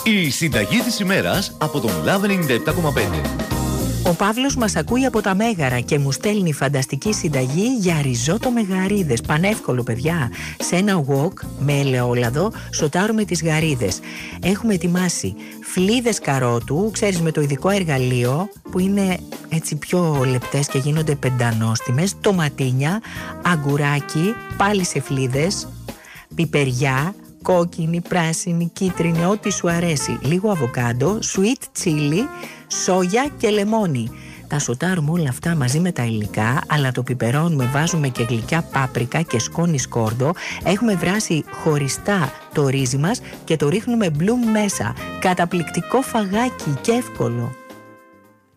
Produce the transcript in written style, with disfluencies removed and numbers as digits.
Η συνταγή της ημέρας από τον Love 97,5. Ο Παύλος μας ακούει από τα Μέγαρα και μου στέλνει φανταστική συνταγή για ριζότο με γαρίδες. Πανεύκολο, παιδιά. Σε ένα wok με ελαιόλαδο σοτάρουμε τις γαρίδες. Έχουμε ετοιμάσει φλίδες καρότου, ξέρεις, με το ειδικό εργαλείο που είναι έτσι πιο λεπτές και γίνονται πεντανόστιμες, ντοματίνια, αγκουράκι, πάλι σε φλίδες, πιπεριά, κόκκινη, πράσινη, κίτρινη, ό,τι σου αρέσει. Λίγο αβοκάντο, sweet chili, σόγια και λεμόνι. Τα σοτάρουμε όλα αυτά μαζί με τα υλικά, αλλά το πιπερώνουμε, βάζουμε και γλυκιά πάπρικα και σκόνη σκόρδο. Έχουμε βράσει χωριστά το ρύζι μας και το ρίχνουμε μπλουμ μέσα. Καταπληκτικό φαγάκι και εύκολο.